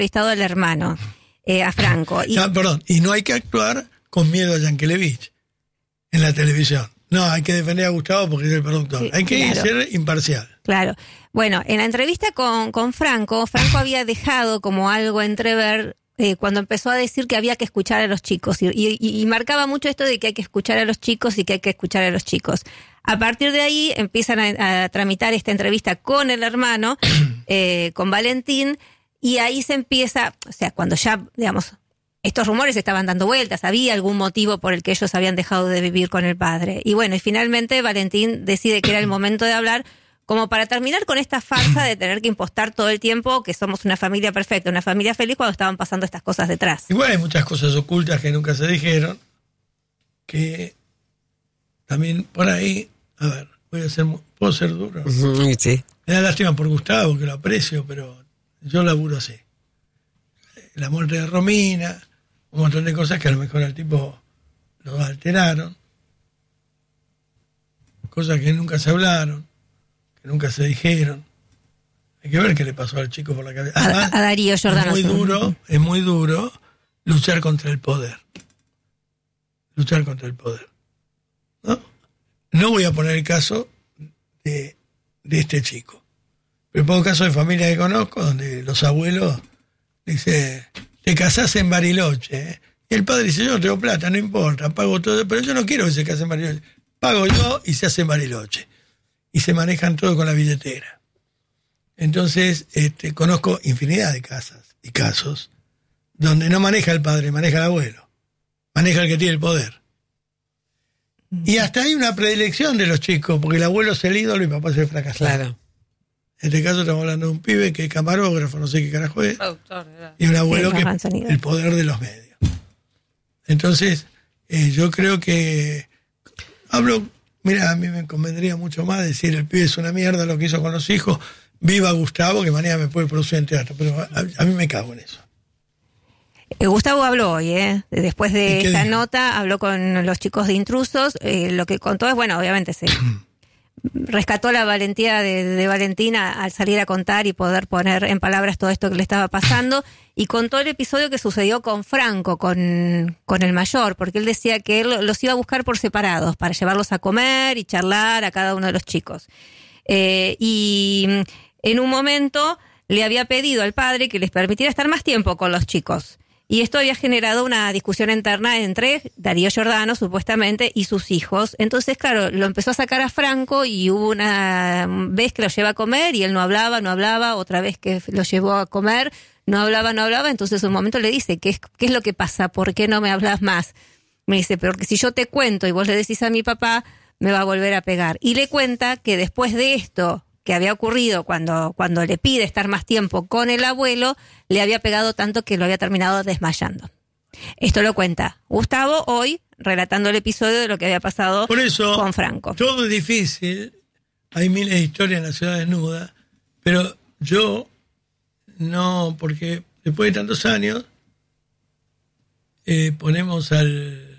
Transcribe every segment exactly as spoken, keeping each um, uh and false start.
entrevistado al hermano, eh, a Franco. Y, no, perdón, y no hay que actuar con miedo a Yankelevich en la televisión. No, hay que defender a Gustavo porque es el productor. Sí, hay que claro. ser imparcial. Claro. Bueno, en la entrevista con, con Franco, Franco había dejado como algo entrever eh, cuando empezó a decir que había que escuchar a los chicos. Y, y, y marcaba mucho esto de que hay que escuchar a los chicos y que hay que escuchar a los chicos. A partir de ahí empiezan a, a tramitar esta entrevista con el hermano, eh, con Valentín, y ahí se empieza, o sea, cuando ya, digamos, estos rumores estaban dando vueltas, había algún motivo por el que ellos habían dejado de vivir con el padre. Y bueno, y finalmente Valentín decide que era el momento de hablar, como para terminar con esta farsa de tener que impostar todo el tiempo que somos una familia perfecta, una familia feliz, cuando estaban pasando estas cosas detrás. Igual hay muchas cosas ocultas que nunca se dijeron, que también por ahí, a ver, voy a ser, puedo ser duro. Sí. Me da lástima por Gustavo, que lo aprecio, pero yo laburo así. La muerte de Romina, un montón de cosas que a lo mejor al tipo lo alteraron, cosas que nunca se hablaron, que nunca se dijeron. Hay que ver qué le pasó al chico por la cabeza. Además, a, a Darío Giordano. Es muy duro, es muy duro luchar contra el poder. Luchar contra el poder. ¿No? No voy a poner el caso de, de este chico. Pero pongo caso de familia que conozco, donde los abuelos dicen, te casás en Bariloche, ¿eh? Y el padre dice, yo no tengo plata, no importa, pago todo, pero yo no quiero que se case en Bariloche. Pago yo y se hace en Bariloche. Y se manejan todo con la billetera. Entonces, este, conozco infinidad de casas y casos donde no maneja el padre, maneja el abuelo. Maneja el que tiene el poder. Y hasta hay una predilección de los chicos, porque el abuelo es el ídolo y el papá es el fracasado. Claro. En este caso estamos hablando de un pibe que es camarógrafo, no sé qué carajo es, y un abuelo que es el poder de los medios. Entonces, eh, yo creo que hablo, mira, a mí me convendría mucho más decir el pibe es una mierda lo que hizo con los hijos, viva Gustavo, que mañana me puede producir en teatro, pero a, a mí me cago en eso. Eh, Gustavo habló hoy, ¿eh? Después de esta dijo? nota, habló con los chicos de Intrusos. Eh, lo que contó es, bueno, obviamente se rescató la valentía de, de Valentina al salir a contar y poder poner en palabras todo esto que le estaba pasando. Y contó el episodio que sucedió con Franco, con, con el mayor, porque él decía que él los iba a buscar por separados para llevarlos a comer y charlar a cada uno de los chicos. Eh, y en un momento le había pedido al padre que les permitiera estar más tiempo con los chicos. Y esto había generado una discusión interna entre Darío Giordano, supuestamente, y sus hijos. Entonces, claro, lo empezó a sacar a Franco y hubo una vez que lo lleva a comer y él no hablaba, no hablaba, otra vez que lo llevó a comer, no hablaba, no hablaba. Entonces, un momento le dice, ¿qué es, qué es lo que pasa? ¿Por qué no me hablas más? Me dice, pero que si yo te cuento y vos le decís a mi papá, me va a volver a pegar. Y le cuenta que después de esto que había ocurrido cuando, cuando le pide estar más tiempo con el abuelo, le había pegado tanto que lo había terminado desmayando. Esto lo cuenta Gustavo hoy, relatando el episodio de lo que había pasado Por eso, con Franco. Todo es difícil, hay miles de historias en la ciudad desnuda, pero yo no, porque después de tantos años, eh, ponemos al...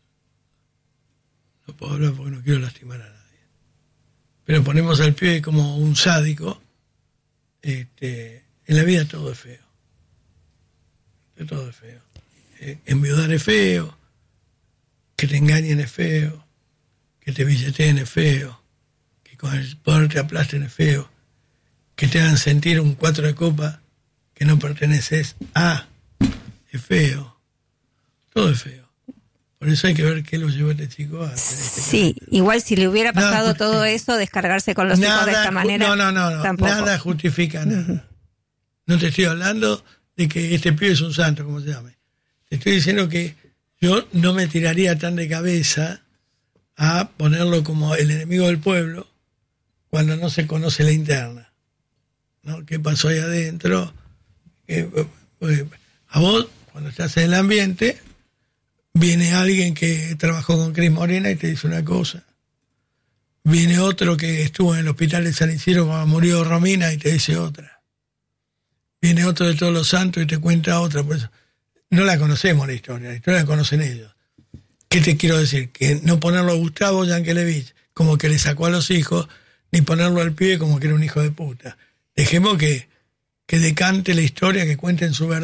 No puedo hablar porque no quiero lastimar a nadie. Pero ponemos al pibe como un sádico. Este, en la vida todo es feo. Todo es feo. Eh, enviudar es feo. Que te engañen es feo. Que te billeteen es feo. Que con el poder te aplasten es feo. Que te hagan sentir un cuatro de copa que no perteneces a. Es feo. Todo es feo. Por eso hay que ver qué lo llevó este chico a hacer este Sí, carácter. Igual si le hubiera pasado nada, todo eso, descargarse con los nada, hijos de esta manera. No, no, no, no tampoco. Nada justifica nada. Uh-huh. No te estoy hablando de que este pibe es un santo, como se llame. Te estoy diciendo que yo no me tiraría tan de cabeza a ponerlo como el enemigo del pueblo cuando no se conoce la interna, ¿no? ¿Qué pasó ahí adentro? Que, pues, a vos, cuando estás en el ambiente, viene alguien que trabajó con Cris Morena y te dice una cosa. Viene otro que estuvo en el hospital de San Isidro cuando murió Romina y te dice otra. Viene otro de Todos los Santos y te cuenta otra. Por eso no la conocemos la historia, la historia la conocen ellos. ¿Qué te quiero decir? Que no ponerlo a Gustavo Yankelevich como que le sacó a los hijos, ni ponerlo al pibe como que era un hijo de puta. Dejemos que, que decante la historia, que cuenten su verdad.